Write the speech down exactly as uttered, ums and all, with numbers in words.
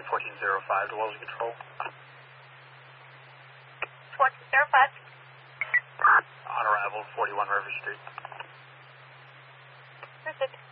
runway fourteen zero five to Wellesley Control. fourteen zero five. On arrival, forty-one River Street. Perfect.